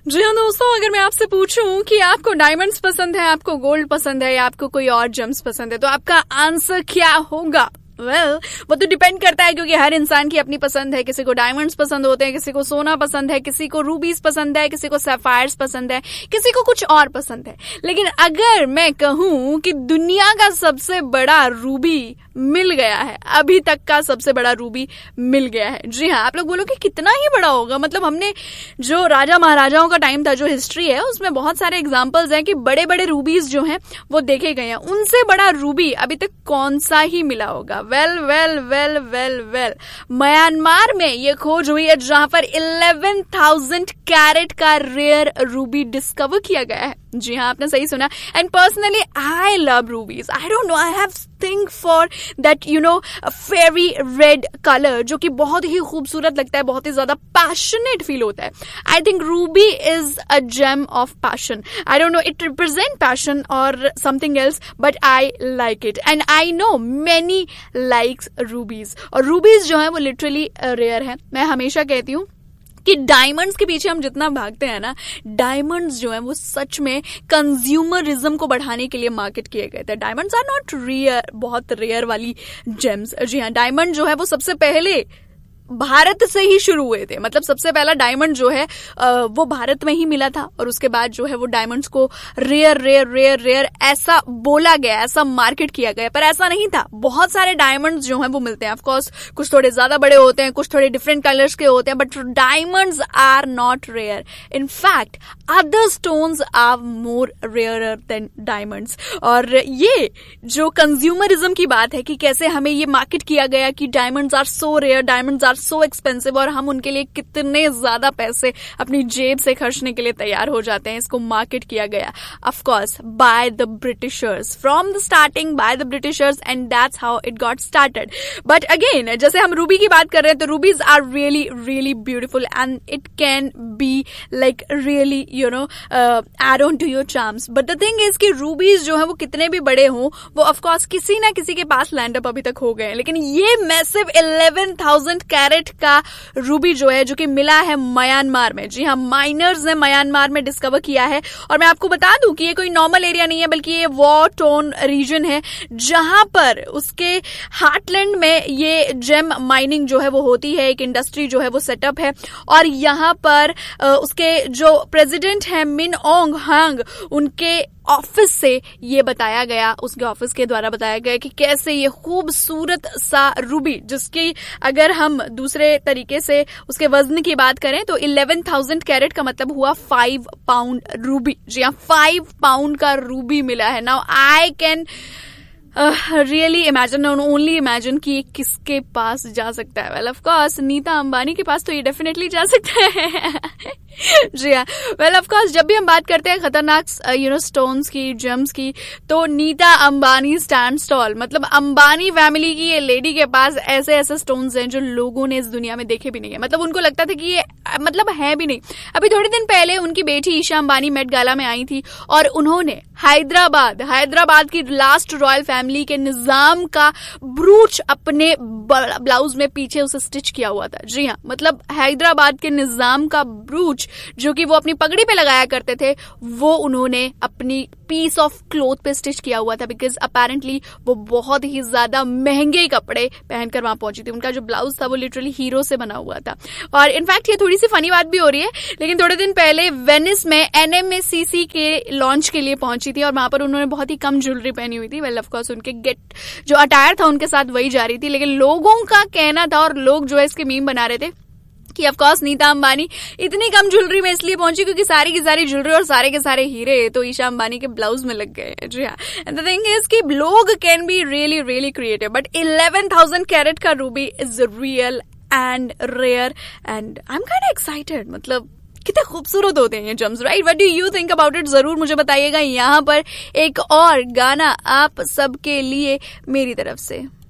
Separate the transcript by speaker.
Speaker 1: जी हाँ दोस्तों, अगर मैं आपसे पूछूं कि आपको डायमंड्स पसंद है, आपको गोल्ड पसंद है या आपको कोई और जेम्स पसंद है, तो आपका आंसर क्या होगा? वो तो डिपेंड करता है, क्योंकि हर इंसान की अपनी पसंद है। किसी को डायमंड्स पसंद होते हैं, किसी को सोना पसंद है, किसी को रूबीज पसंद है, किसी को सैफायर्स पसंद है, किसी को कुछ और पसंद है। लेकिन अगर मैं कहूं कि दुनिया का सबसे बड़ा रूबी मिल गया है, अभी तक का सबसे बड़ा रूबी मिल गया है। जी हाँ, आप लोग बोलोगे कितना ही बड़ा होगा। मतलब हमने जो राजा महाराजाओं का टाइम था, जो हिस्ट्री है, उसमें बहुत सारे एग्जांपल्स हैं कि बड़े बड़े रूबीज जो हैं वो देखे गए हैं। उनसे बड़ा रूबी अभी तक कौन सा ही मिला होगा? वेल म्यांमार में ये खोज हुई है, जहां पर 11,000 कैरेट का रेयर रूबी डिस्कवर किया गया है। जी हाँ, आपने सही सुना। And personally I love रूबीज। I don't know, I have think for that Pheri red colour, जो कि बहुत ही खूबसूरत लगता है, बहुत ही ज्यादा पैशनेट फील होता है। I think Ruby is a gem of passion. I don't know it represent passion और something else, but I like it and I know many likes रूबीज। और रूबीज जो है वो लिटरली रेयर है। मैं हमेशा कहती हूँ कि डायमंड्स के पीछे हम जितना भागते हैं ना, डायमंड्स जो है वो सच में कंज्यूमरिज्म को बढ़ाने के लिए मार्केट किए गए थे। डायमंड्स आर नॉट रेयर, बहुत रेयर वाली जेम्स। जी हाँ, डायमंड जो है वो सबसे पहले भारत से ही शुरू हुए थे। मतलब सबसे पहला डायमंड जो है वो भारत में ही मिला था, और उसके बाद जो है वो डायमंड्स को रेयर ऐसा बोला गया, ऐसा मार्केट किया गया, पर ऐसा नहीं था। बहुत सारे डायमंड्स जो हैं वो मिलते हैं। ऑफ कोर्स कुछ थोड़े ज्यादा बड़े होते हैं, कुछ थोड़े डिफरेंट कलर्स के होते हैं, but diamonds are not rare. In fact other stones are more rare then diamonds. और ये जो कंज्यूमरिज्म की बात है कि कैसे हमें ये मार्केट किया गया कि diamonds are so rare, diamonds are so expensive, और हम उनके लिए कितने ज्यादा पैसे अपनी जेब से खर्चने के लिए तैयार हो जाते हैं, इसको मार्केट किया गया of course by the Britishers, from the starting by the Britishers, and that's how it got started. But again, जैसे हम रूबी की बात कर रहे हैं, तो रूबीज are really beautiful and it can be like really add on to your charms. But the thing is कि रूबीज जो है वो कितने भी बड़े हों, वो ऑफ कोर्स किसी ना किसी के पास लैंड अप अभी तक हो गए हैं। लेकिन ये मैसिव 11,000 कैरेट का रूबी जो है, जो कि मिला है म्यांमार में। जी हाँ, माइनर्स ने म्यांमार में डिस्कवर किया है। और मैं आपको बता दूं कि ये कोई नॉर्मल एरिया नहीं है, बल्कि ये वॉर टोन रीजन है, जहां पर उसके हार्टलैंड में ये जेम माइनिंग जो है वो होती है। एक इंडस्ट्री जो है वो सेटअप है, और यहां पर उसके जो प्रेसिडेंट है मिन ऑन्ग ह्यांग, उनके ऑफिस से ये बताया गया, उसके ऑफिस के द्वारा बताया गया कि कैसे ये खूबसूरत सा रूबी, जिसकी अगर हम दूसरे तरीके से उसके वजन की बात करें तो 11,000 कैरेट का मतलब हुआ 5 पाउंड रूबी। जी हाँ, 5 पाउंड का रूबी मिला है। Now I can really imagine, only imagine कि ये किसके पास जा सकता है। Well of course Nita Ambani के पास तो ये डेफिनेटली जा सकता है। जी हाँ, वेल ऑफ कोर्स जब भी हम बात करते हैं खतरनाक स्टोन्स की, जेम्स की, तो नीता अंबानी स्टैंड्स टॉल। मतलब अंबानी फैमिली की ये लेडी के पास ऐसे ऐसे स्टोन्स हैं जो लोगों ने इस दुनिया में देखे भी नहीं है। मतलब उनको लगता था कि ये मतलब है भी नहीं। अभी थोड़े दिन पहले उनकी बेटी ईशा अंबानी मेट गाला में आई थी, और उन्होंने हैदराबाद की लास्ट रॉयल फैमिली के निजाम का ब्रूच अपने ब्लाउज में पीछे उसे स्टिच किया हुआ था। जी हाँ, मतलब हैदराबाद के निजाम का ब्रूच जो कि वो अपनी पगड़ी पे लगाया करते थे, वो उन्होंने अपनी पीस ऑफ क्लोथ पे स्टिच किया हुआ था, बिकॉज अपेरेंटली वो बहुत ही ज्यादा महंगे कपड़े पहनकर वहां पहुंची थी। उनका जो ब्लाउज था वो लिटरली हीरो से बना हुआ था। और इनफैक्ट ये थोड़ी सी फनी बात भी हो रही है, लेकिन थोड़े दिन पहले वेनिस में NMACC के लॉन्च के लिए पहुंची थी, और वहां पर उन्होंने बहुत ही कम ज्वेलरी पहनी हुई थी। वेल ऑफ कोर्स उनके गेट जो अटायर था उनके साथ वही जा रही थी, लेकिन लोगों का कहना था, और लोग जो है इसके मीम बना रहे थे कि ऑफ कोर्स नीता अंबानी इतनी कम ज्वेलरी में इसलिए पहुंची क्योंकि सारी की सारी ज्वेलरी और सारे के सारे हीरे तो ईशा अंबानी के ब्लाउज में लग गए। जी हाँ, एंड द थिंग इज कि लोग can be really creative, but 11,000 carat का Ruby is real and rare, and I am kind excited. मतलब कितने खूबसूरत होते हैं ये James, right? What do you think about it? जरूर मुझे बताइएगा। यहाँ पर एक और गाना आप सबके लिए मेरी तरफ से।